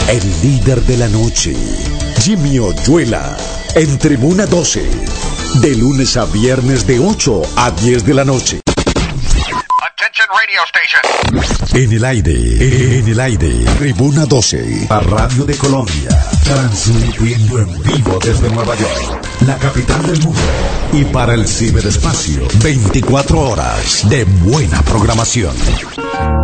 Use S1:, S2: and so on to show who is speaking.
S1: el líder de la noche, Jimmy Oyuela, en Tribuna 12, de lunes a viernes de 8 a 10 de la noche.
S2: Attention radio station.
S1: En el aire, Tribuna 12, la radio de Colombia, transmitiendo en vivo desde Nueva York, la capital del mundo, y para el ciberespacio, 24 horas de buena programación.